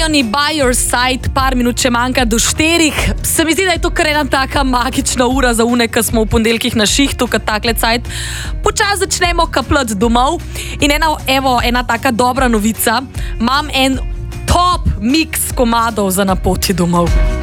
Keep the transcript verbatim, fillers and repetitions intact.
Money by your side, par minut če manjka do štirih. Se mi zdi, da je to kar ena taka magična ura za une, ki smo v ponedeljkih na šihtu, kad takle cajt počas začnemo kapljati domov. In ena, evo, ena taka dobra novica, imam en top mix komadov za na poti domov.